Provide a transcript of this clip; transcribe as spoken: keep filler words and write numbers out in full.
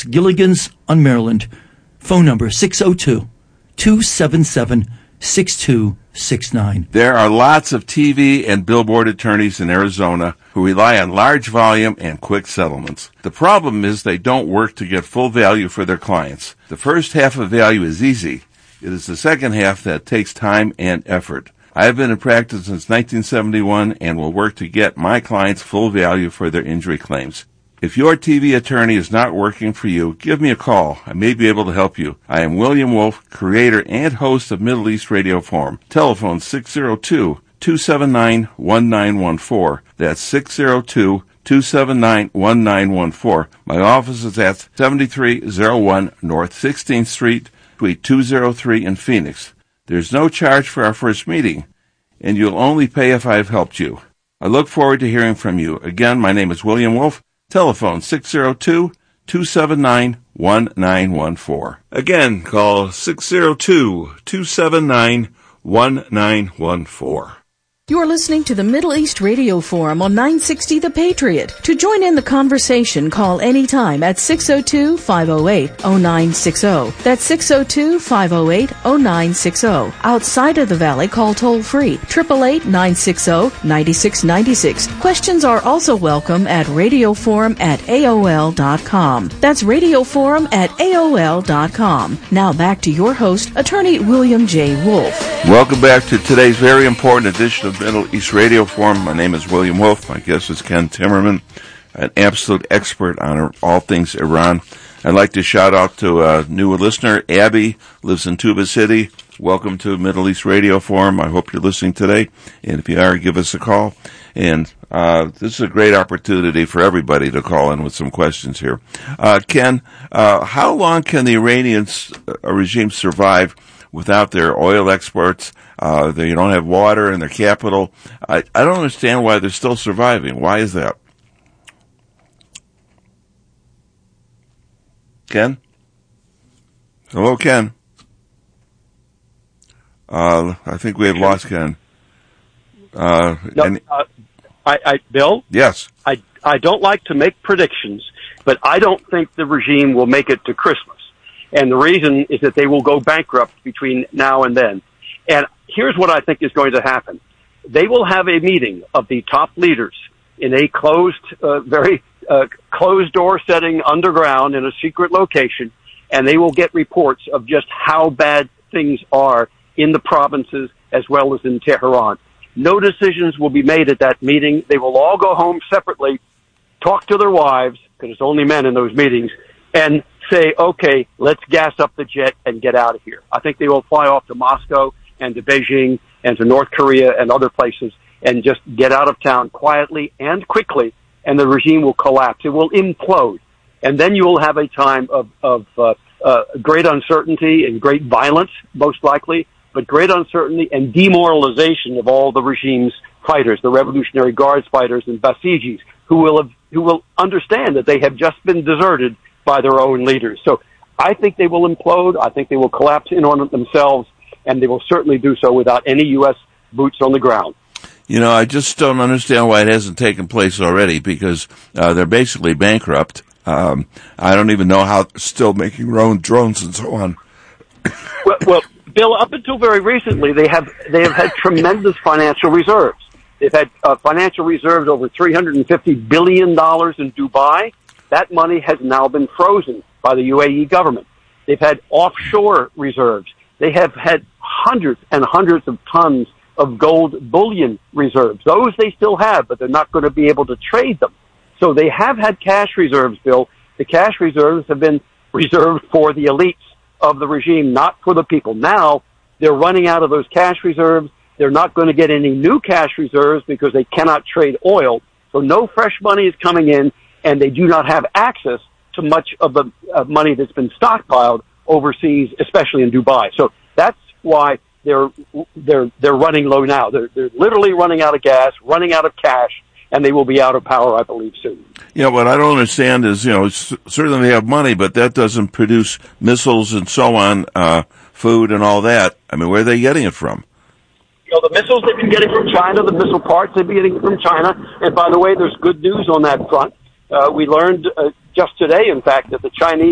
That's Gilligan's on Maryland. Phone number six oh two, two seven seven, six two six nine. There are lots of T V and billboard attorneys in Arizona who rely on large volume and quick settlements. The problem is they don't work to get full value for their clients. The first half of value is easy. It is the second half that takes time and effort. I have been in practice since nineteen seventy-one and will work to get my clients full value for their injury claims. If your T V attorney is not working for you, give me a call. I may be able to help you. I am William Wolf, creator and host of Middle East Radio Forum. Telephone six oh two, two seven nine, one nine one four. That's six oh two, two seven nine, one nine one four. My office is at seventy-three oh one North sixteenth Street, Suite two oh three in Phoenix. There's no charge for our first meeting, and you'll only pay if I've helped you. I look forward to hearing from you. Again, my name is William Wolf. Telephone six oh two, two seven nine, one nine one four. Again, call six oh two, two seven nine, one nine one four. You are listening to the Middle East Radio Forum on nine sixty The Patriot. To join in the conversation, call anytime at six oh two, five oh eight, oh nine six oh. That's six oh two, five oh eight, oh nine six oh. Outside of the Valley, call toll-free, eight eight eight, nine six oh, nine six nine six. Questions are also welcome at radioforum at A O L dot com. That's radioforum at A O L dot com. Now back to your host, Attorney William J. Wolf. Welcome back to today's very important edition of Middle East Radio Forum. My name is William Wolf. My guest is Ken Timmerman, an absolute expert on all things Iran. I'd like to shout out to a new listener, Abby, lives in Tuba City. Welcome to Middle East Radio Forum. I hope you're listening today, and if you are, give us a call. And uh, this is a great opportunity for everybody to call in with some questions here. Uh, Ken, uh, how long can the Iranian uh, regime survive without their oil exports? Uh, they don't have water in their capital. I, I don't understand why they're still surviving. Why is that? Ken? Hello, Ken. Uh, I think we have lost Ken. Uh, no, any... uh, I, I, Bill? Yes. I, I don't like to make predictions, but I don't think the regime will make it to Christmas. And the reason is that they will go bankrupt between now and then. And here's what I think is going to happen. They will have a meeting of the top leaders in a closed, uh, very uh, closed door setting underground in a secret location, and they will get reports of just how bad things are in the provinces as well as in Tehran. No decisions will be made at that meeting. They will all go home separately, talk to their wives, because it's only men in those meetings, and say, okay, let's gas up the jet and get out of here. I think they will fly off to Moscow and to Beijing and to North Korea and other places and just get out of town quietly and quickly, and the regime will collapse. It will implode. And then you will have a time of, of uh, uh, great uncertainty and great violence, most likely, but great uncertainty and demoralization of all the regime's fighters, the Revolutionary Guards fighters and Basijis, who will have, who will understand that they have just been deserted by their own leaders. So I think they will implode. I think they will collapse in on themselves, and they will certainly do so without any U S boots on the ground. You know, I just don't understand why it hasn't taken place already, because uh, they're basically bankrupt. Um, I don't even know how they're still making their own drones and so on. well, well, Bill, up until very recently, they have they have had tremendous financial reserves. They've had uh, financial reserves over three hundred fifty billion dollars in Dubai. That money has now been frozen by the U A E government. They've had offshore reserves. They have had hundreds and hundreds of tons of gold bullion reserves. Those they still have, but they're not going to be able to trade them. So they have had cash reserves, Bill. The cash reserves have been reserved for the elites of the regime, not for the people. Now they're running out of those cash reserves. They're not going to get any new cash reserves because they cannot trade oil. So no fresh money is coming in, and they do not have access to much of the uh, money that's been stockpiled overseas, especially in Dubai. So that's why they're they're they're running low now. They're they're literally running out of gas, running out of cash, and they will be out of power, I believe, soon. Yeah, what I don't understand is, you know, certainly they have money, but that doesn't produce missiles and so on, uh, food and all that. I mean, where are they getting it from? You know, the missiles they've been getting from China, the missile parts they've been getting from China. And by the way, there's good news on that front. Uh, we learned uh, just today, in fact, that the Chinese